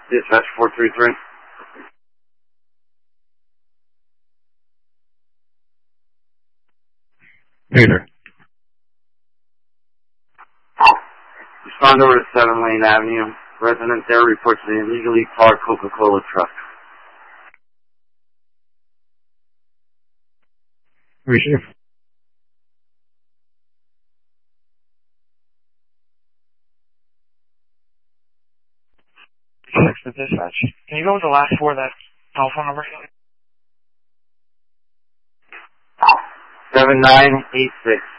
Dispatch 433. Peter. Respond over to 7 Lane Avenue. Resident there reports an illegally parked Coca-Cola truck. Receive. Six to dispatch. Can you go with the last four of that telephone number? 7986.